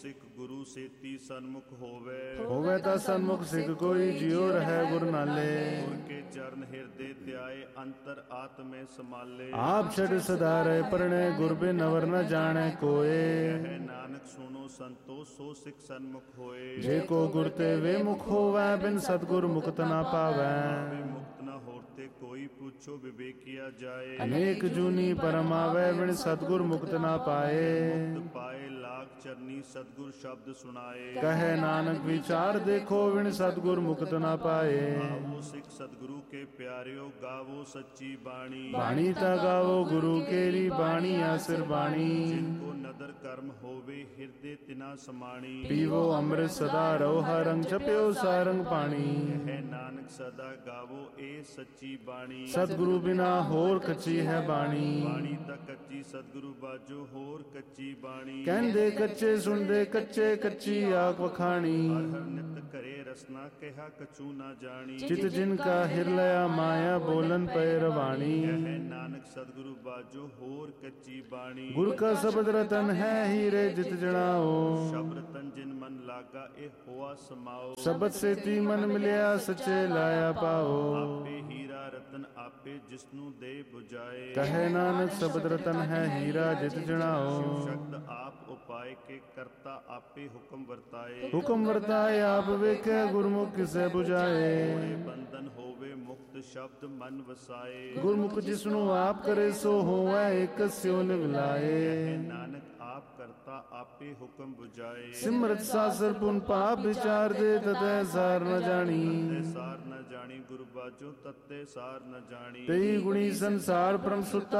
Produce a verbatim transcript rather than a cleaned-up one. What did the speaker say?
ਸਿੱਖ ਗੁਰੂ ਸੇਤੀ ਸਨਮੁਖ ਹੋਵੇ। ਹੋਵੇ ਤਾਂ ਸਨਮੁਖ ਸਿੱਖ ਕੋਈ, ਜਿਉ ਰਹਿ ਗੁਰ ਨਾਲੇ। ਗੁਰ ਕੇ ਚਰਨ ਹਿਰਦੇ ਧਿਆਏ, ਅੰਤਰ ਆਤਮੇ ਸਮਾਲੇ। ਆਪ ਛੜ ਸਦਾ ਰਹਿ ਪਰਣੇ, ਗੁਰ ਬਿਨ ਅਵਰ ਨ ਜਾਣੈ ਕੋਏ। ਕਹੈ ਨਾਨਕ ਸੁਣੋ ਸੰਤੋ, ਸੋ ਸਿੱਖ ਸਨਮੁਖ ਹੋਏ। ਜੇ ਕੋ ਗੁਰ ਤੇ ਵੇ ਮੁਖ ਹੋਵੈ, ਬਿਨ ਸਤਿਗੁਰ ਮੁਕਤ ਨਾ ਪਾਵੈ। ਮੁਕਤ ਨਾ ਹੋਰ ਤੇ ਕੋਈ, ਪੁੱਛੋ ਵਿਵੇਕਿਆ ਜਾਏ। ਅਨੇਕ ਜੂਨੀ ਪਰਮ ਆਵੈ, ਬਿਨ ਸਤਿਗੁਰ ਮੁਕਤ ਨਾ ਪਾਏ। ਮੁਕਤ ਪਾਏ ਲਾਗ ਚਰਨੀ, ਸਤਿਗੁਰ ਸ਼ਬਦ ਸੁਣਾਏ। ਕਹੈ ਨਾਨਕ ਵਿਚਾਰ ਦੇਖੋ, ਬਿਨ ਸਤਿਗੁਰ ਮੁਕਤ ਨਾ ਪਾਏ। ਆਵੋ ਸਿੱਖ ਸਤਿਗੁਰੂ ਕੇ ਪਿਆਰਿਓ, ਗਾਵੋ ਸੱਚੀ ਬਾਣੀ। ਬਾਣੀ ਤਾ ਗਾਵੋ ਗੁਰੂ ਕੇਰੀ, ਬਾਣੀ ਆਸਿਰ ਬਾਣੀ। ਜਿਨ ਕੋ ਨਦਰ ਕਰਮ ਹੋਵੇ, ਹਿਰਦੇ ਤਿਨਾ ਸਮਾਣੀ। ਪੀਵੋ ਅੰਮ੍ਰਿਤ ਸਦਾ ਰਹੋ, ਹਰ ਰੰਗ ਛਪਿਓ ਸਾਰੰਗ ਪਾਣੀ। ਹੈ ਨਾਨਕ ਸਦਾ ਗਾਵੋ ਇਹ ਸੱਚੀ ਬਾਣੀ। ਸਤਿਗੁਰੂ ਬਿਨਾ ਹੋਰ ਕੱਚੀ ਹੈ ਬਾਣੀ। ਬਾਣੀ ਤਾਂ ਕੱਚੀ, ਸਤਿਗੁਰੂ ਬਾਝੋ ਹੋਰ ਕੱਚੀ ਬਾਣੀ। ਕਹਿੰਦੇ ਕੱਚੇ ਸੁਣਦੇ ਕੱਚੇ, ਕੱਚੀ ਆਖ ਵਖਾਣੀ। ਹਰ ਹਰ ਨਿਤ ਘਰੇ ਰਸਨਾ, ਕਿਹਾ ਕਛੂ ਨਾ ਜਾਣੀ। ਚਿਤ ਜਿਨ ਕਾ ਹਿਰ ਲਿਆ ਮਾਇਆ, ਬੋਲਨ ਪਏ ਰਵਾਣੀ। ਹੈ ਨਾਨਕ ਸਤਿਗੁਰੂ ਬਾਝੋ ਹੋਰ ਕੱਚੀ ਬਾਣੀ। ਗੁਰ ਕਾ ਸ਼ਬਦ ਰਤਨ ਹੈ, ਹੀਰੇ ਜਿਤ ਜਣਾਓ। ਸ਼ਬਦ ਰਤਨ ਜਿਨ ਮਨ ਲਾਗਾ, ਇਹ ਹੋਆ ਸਮਾਓ। ਸ਼ਬਦ ਸੇਤੀ ਮਨ ਮਿਲਿਆ, ਸੱਚੇ ਲਾਇਆ ਪਾਓ। ਆਪੇ ਹੀਰਾ ਰਤਨ ਆਪੇ, ਜਿਸਨੂੰ ਦੇ 부ਝਾਏ। ਕਹੈ ਨਾਨਕ ਸ਼ਬਦ ਰਤਨ ਹੈ, ਹੀਰਾ ਜਿਤ ਜਣਾਓ। ਸ਼ਬਦ ਆਪ ਉਪਾਏ ਕੇ, ਕਰਤਾ ਆਪੇ ਹੁਕਮ ਵਰਤਾਏ। ਹੁਕਮ ਵਰਤਾਏ ਆਪ ਵੇਖੈ, ਗੁਰਮੁਖ ਕਿਸੈ 부ਝਾਏ। ਬੰਧਨ ਹੋਵੇ ਮੁਕਤ, ਸ਼ਬਦ ਮਨ ਵਸਾਏ। ਗੁਰਮੁਖ ਜਿਸਨੂੰ ਆਪ ਕਰੇ, ਸੋ ਹੋਵੈ ਏਕ ਸਿਉ ਨਿਵਲਾਏ। ਨਾਨਕ ਆਪ ਕਰਤਾ ਆਪੇ ਹੁਕਮ 부ਝਾਏ। ਸਿਮਰਤ ਸਾਸਰ ਪੁਨ ਪਾਪ, ਵਿਚਾਰ ਦੇ ਤਤੈ ਸਾਰ ਨ ਜਾਣੀ। ਤਤੇ ਸਾਰ ਨ ਜਾਣੀ, ਗੁਰ ਬਾਝੋ ਤਤੇ ਸਾਰ ਨ ਜਾਣੀ। ਤਈ ਗੁਣੀ ਸੰਸਾਰ ਪਰਮ ਸੁਤਾ,